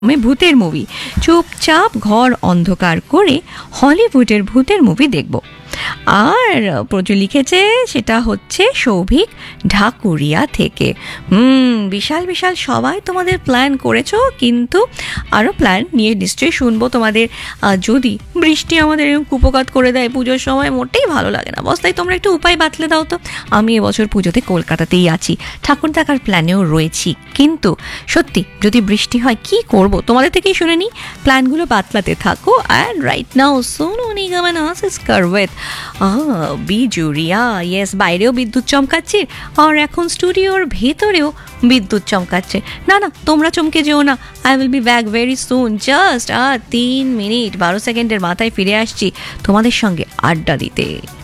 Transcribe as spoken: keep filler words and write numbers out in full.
আমি ভূতের মুভি চুপচাপ ঘর অন্ধকার করে হলিউডের ভূতের মুভি দেখব। আর প্রচুর লিখেছে সেটা হচ্ছে সৌভিক ঢাকুরিয়া থেকে। হুম বিশাল বিশাল সবাই তোমাদের প্ল্যান করেছো, কিন্তু আরও প্ল্যান নিয়ে নিশ্চয়ই শুনবো তোমাদের। যদি বৃষ্টি আমাদের এরকম কুপকাত করে দেয় পুজোর সময়, মোটেই ভালো লাগে না বস, তাই তোমরা একটু উপায় বাতলে দাও তো। আমি এবছর পুজোতে কলকাতাতেই আছি, ঠাকুর দেখার প্ল্যানেও রয়েছি, কিন্তু সত্যি যদি বৃষ্টি হয় কি করব তোমাদের থেকেই শুনে নিই। প্ল্যানগুলো বাতলাতে থাকো। And right now Sonu Nigam and Ashis করবেত বিজুরিয়া। Yes, বাইরেও বিদ্যুৎ চমকাচ্ছে আর এখন স্টুডিওর ভেতরেও বিদ্যুৎ চমকাচ্ছে। না না তোমরা চমকে যেও না, I will be back very soon. Just আর তিন মিনিট বারো সেকেন্ডের মাথায় ফিরে আসছি তোমাদের সঙ্গে আড্ডা দিতে।